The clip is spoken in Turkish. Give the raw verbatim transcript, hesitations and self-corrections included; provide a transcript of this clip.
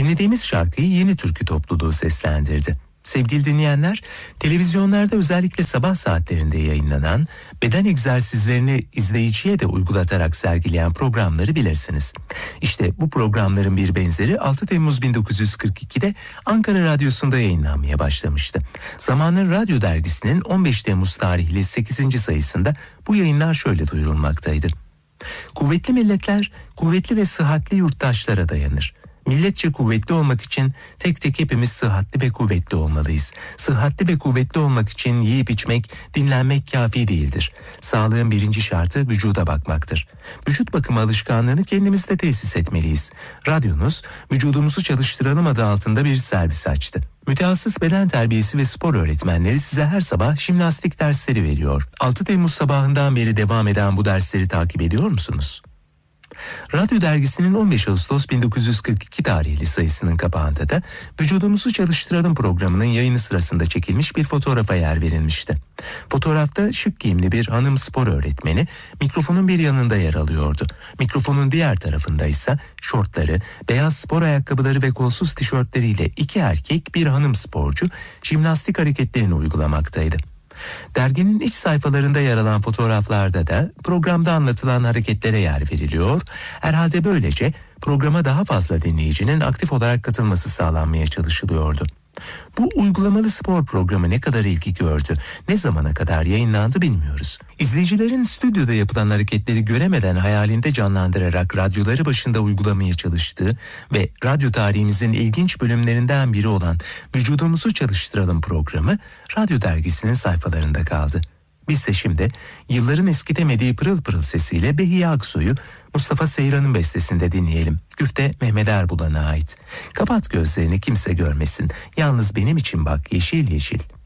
Dinlediğimiz şarkıyı Yeni Türkü topluluğu seslendirdi. Sevgili dinleyenler, televizyonlarda özellikle sabah saatlerinde yayınlanan beden egzersizlerini izleyiciye de uygulatarak sergileyen programları bilirsiniz. İşte bu programların bir benzeri altı Temmuz bin dokuz yüz kırk ikide Ankara Radyosu'nda yayınlanmaya başlamıştı. Zamanın Radyo Dergisi'nin on beş Temmuz tarihli sekizinci sayısında bu yayınlar şöyle duyurulmaktaydı. Kuvvetli milletler, kuvvetli ve sıhhatli yurttaşlara dayanır. Milletçe kuvvetli olmak için tek tek hepimiz sıhhatli ve kuvvetli olmalıyız. Sıhhatli ve kuvvetli olmak için yiyip içmek, dinlenmek kafi değildir. Sağlığın birinci şartı vücuda bakmaktır. Vücut bakımı alışkanlığını kendimizde tesis etmeliyiz. Radyonuz, vücudumuzu çalıştıralım adı altında bir servis açtı. Mütehassıs beden terbiyesi ve spor öğretmenleri size her sabah jimnastik dersleri veriyor. altı Temmuz sabahından beri devam eden bu dersleri takip ediyor musunuz? Radyo Dergisi'nin on beş Ağustos bin dokuz yüz kırk iki tarihli sayısının kapağında da Vücudumuzu Çalıştıralım programının yayını sırasında çekilmiş bir fotoğrafa yer verilmişti. Fotoğrafta şık giyimli bir hanım spor öğretmeni mikrofonun bir yanında yer alıyordu. Mikrofonun diğer tarafında ise şortları, beyaz spor ayakkabıları ve kolsuz tişörtleriyle iki erkek bir hanım sporcu jimnastik hareketlerini uygulamaktaydı. Derginin iç sayfalarında yer alan fotoğraflarda da programda anlatılan hareketlere yer veriliyor. Herhalde böylece programa daha fazla dinleyicinin aktif olarak katılması sağlanmaya çalışılıyordu. Bu uygulamalı spor programı ne kadar ilgi gördü, ne zamana kadar yayınlandı bilmiyoruz. İzleyicilerin stüdyoda yapılan hareketleri göremeden hayalinde canlandırarak radyoları başında uygulamaya çalıştığı ve radyo tarihimizin ilginç bölümlerinden biri olan Vücudumuzu Çalıştıralım programı Radyo Dergisi'nin sayfalarında kaldı. Biz de şimdi yılların eskitemediği pırıl pırıl sesiyle Behiye Aksoy'u Mustafa Seyran'ın bestesinde dinleyelim. Güfte Mehmet Erbulan'a ait. Kapat gözlerini kimse görmesin. Yalnız benim için bak yeşil yeşil.